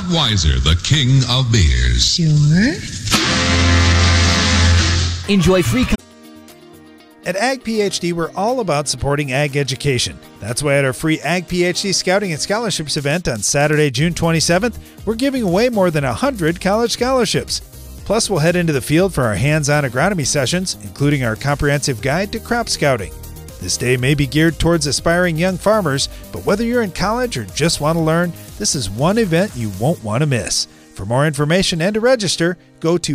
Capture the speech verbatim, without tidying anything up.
Budweiser, the king of beers. Sure. Enjoy free. At Ag PhD, we're all about supporting ag education. That's why at our free Ag PhD Scouting and Scholarships event on Saturday, June twenty-seventh, we're giving away more than one hundred college scholarships. Plus, we'll head into the field for our hands-on agronomy sessions, including our comprehensive guide to crop scouting. This day may be geared towards aspiring young farmers, but whether you're in college or just want to learn, this is one event you won't want to miss. For more information and to register, go to